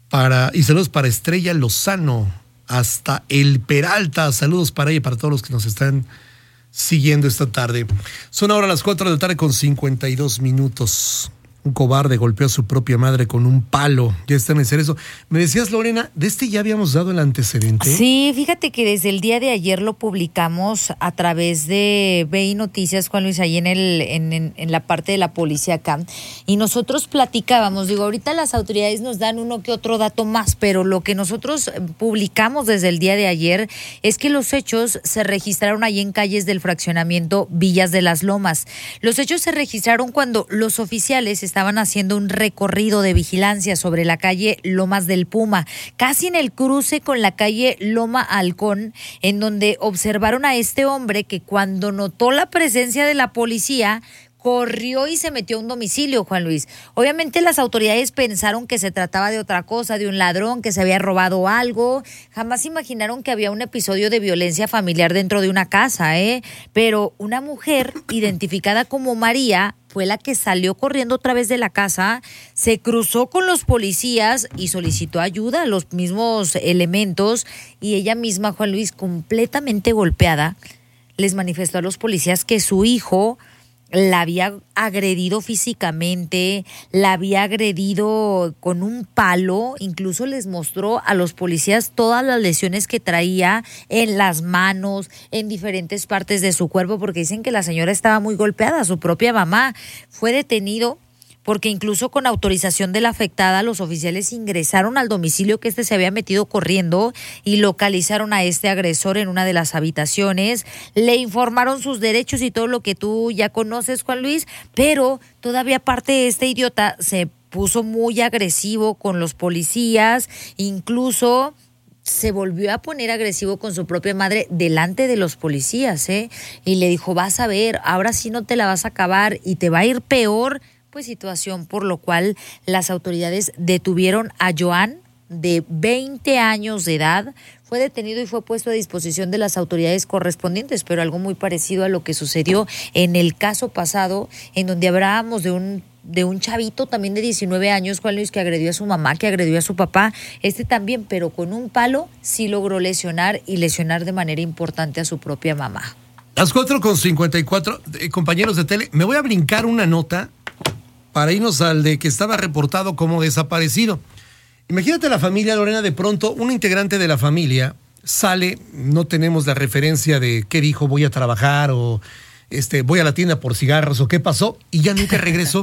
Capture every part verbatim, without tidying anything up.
Para, y saludos para Estrella Lozano, hasta El Peralta. Saludos para ella y para todos los que nos están siguiendo esta tarde. Son ahora las cuatro de la tarde con cincuenta y dos minutos. Un cobarde golpeó a su propia madre con un palo. Ya está en el cerezo. Me decías, Lorena, ¿de este ya habíamos dado el antecedente? Sí, fíjate que desde el día de ayer lo publicamos a través de B I Noticias, Juan Luis, ahí en, el, en, en, en la parte de la policía acá. Y nosotros platicábamos, digo, ahorita las autoridades nos dan uno que otro dato más, pero lo que nosotros publicamos desde el día de ayer es que los hechos se registraron ahí en calles del fraccionamiento Villas de las Lomas. Los hechos se registraron cuando los oficiales estaban haciendo un recorrido de vigilancia sobre la calle Lomas del Puma, casi en el cruce con la calle Loma Halcón, en donde observaron a este hombre que cuando notó la presencia de la policía, corrió y se metió a un domicilio, Juan Luis. Obviamente las autoridades pensaron que se trataba de otra cosa, de un ladrón que se había robado algo. Jamás imaginaron que había un episodio de violencia familiar dentro de una casa, ¿eh? Pero una mujer identificada como María fue la que salió corriendo otra vez de la casa, se cruzó con los policías y solicitó ayuda a los mismos elementos, y ella misma, Juan Luis, completamente golpeada, les manifestó a los policías que su hijo la había agredido físicamente, la había agredido con un palo, incluso les mostró a los policías todas las lesiones que traía en las manos, en diferentes partes de su cuerpo, porque dicen que la señora estaba muy golpeada. Su propia mamá fue detenido porque incluso con autorización de la afectada, los oficiales ingresaron al domicilio que este se había metido corriendo y localizaron a este agresor en una de las habitaciones. Le informaron sus derechos y todo lo que tú ya conoces, Juan Luis, pero todavía aparte de este idiota se puso muy agresivo con los policías, incluso se volvió a poner agresivo con su propia madre delante de los policías, ¿eh? Y le dijo, vas a ver, ahora sí no te la vas a acabar y te va a ir peor. Pues situación por lo cual las autoridades detuvieron a Joan, de veinte años de edad. Fue detenido y fue puesto a disposición de las autoridades correspondientes, pero algo muy parecido a lo que sucedió en el caso pasado, en donde hablábamos de un de un chavito también de diecinueve años, Juan Luis, que agredió a su mamá, que agredió a su papá. Este también, pero con un palo, sí logró lesionar y lesionar de manera importante a su propia mamá. Las cuatro con cincuenta y cuatro, eh, compañeros de tele, me voy a brincar una nota para irnos al de que estaba reportado como desaparecido. Imagínate la familia, Lorena, de pronto un integrante de la familia sale, no tenemos la referencia de qué dijo, voy a trabajar o este, voy a la tienda por cigarros o qué pasó, y ya nunca regresó,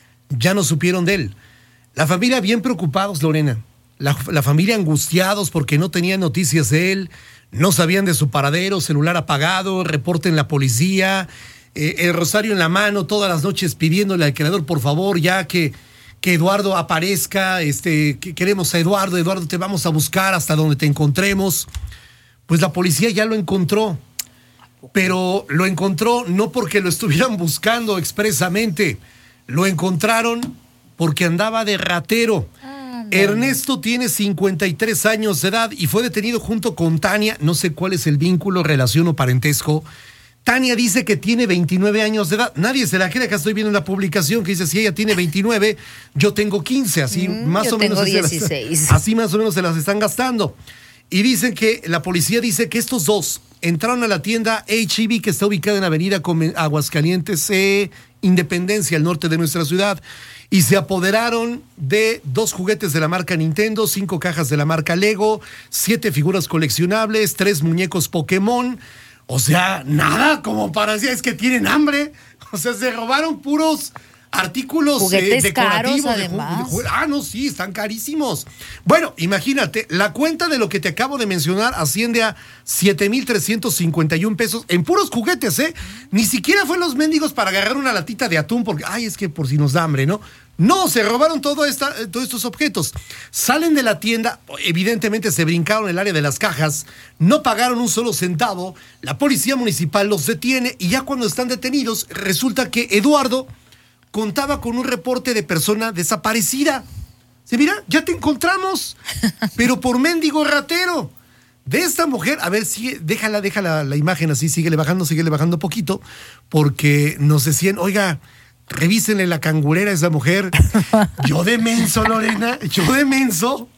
ya no supieron de él. La familia bien preocupados, Lorena, la, la familia angustiados porque no tenían noticias de él, no sabían de su paradero, celular apagado, reporte en la policía, Eh, el rosario en la mano todas las noches pidiéndole al creador, por favor, ya que, que Eduardo aparezca, este, que queremos a Eduardo, Eduardo, te vamos a buscar hasta donde te encontremos. Pues la policía ya lo encontró, pero lo encontró no porque lo estuvieran buscando expresamente, lo encontraron porque andaba de ratero. Ah, no. Ernesto tiene cincuenta y tres años de edad y fue detenido junto con Tania, no sé cuál es el vínculo, relación o parentesco. Tania dice que tiene veintinueve años de edad. Nadie se la cree. Acá estoy viendo una publicación que dice, si ella tiene veintinueve, yo tengo quince. Así mm, más yo o menos. Tengo dieciséis. Las, así más o menos se las están gastando. Y dicen que la policía dice que estos dos entraron a la tienda H E B, que está ubicada en Avenida Aguascalientes, eh, Independencia, al norte de nuestra ciudad, y se apoderaron de dos juguetes de la marca Nintendo, cinco cajas de la marca Lego, siete figuras coleccionables, tres muñecos Pokémon. O sea, nada como para decir, es que tienen hambre. O sea, se robaron puros artículos juguetes eh, decorativos. caros, de, además. De, de, ah, no, sí, están carísimos. Bueno, imagínate, la cuenta de lo que te acabo de mencionar asciende a siete mil trescientos cincuenta y un pesos en puros juguetes, ¿eh? Ni siquiera fue los mendigos para agarrar una latita de atún porque, ay, es que por si nos da hambre, ¿no? No, se robaron todo esta, todos estos objetos. Salen de la tienda, evidentemente se brincaron el área de las cajas, no pagaron un solo centavo, la policía municipal los detiene y ya cuando están detenidos resulta que Eduardo contaba con un reporte de persona desaparecida. Se mira, ya te encontramos, pero por mendigo ratero. De esta mujer, a ver, sigue, déjala, déjala la imagen así, síguele bajando, síguele bajando poquito, porque nos decían, oiga, revísenle la cangurera a esa mujer. Yo de menso, Lorena, yo de menso,